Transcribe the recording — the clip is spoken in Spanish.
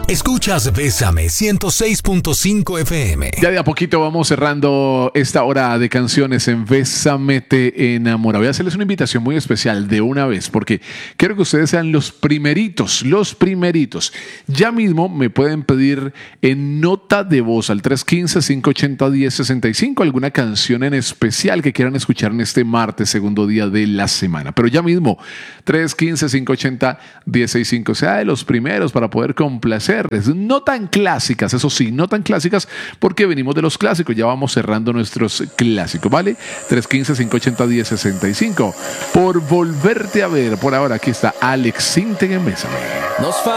Escuchas Bésame 106.5 FM. Ya de a poquito vamos cerrando esta hora de canciones en Bésame Te Enamora. Voy a hacerles una invitación muy especial de una vez porque quiero que ustedes sean los primeritos. Ya mismo me pueden pedir en nota de voz al 315-580-1065 alguna canción en especial que quieran escuchar en este martes, segundo día de la semana. Pero ya mismo, 315-580-1065, sea de los primeros para poder complacer. No tan clásicas, eso sí, no tan clásicas porque venimos de los clásicos, ya vamos cerrando nuestros clásicos, ¿vale? 315-580-1065. Por volverte a ver, por ahora aquí está Alex Sintek en Bésame.